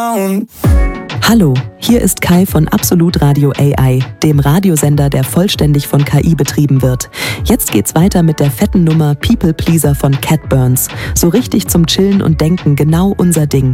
down. Hallo, hier ist Kai von Absolut Radio AI, dem Radiosender, der vollständig von KI betrieben wird. Jetzt geht's weiter mit der fetten Nummer People Pleaser von Cat Burns. So richtig zum Chillen und Denken, genau unser Ding.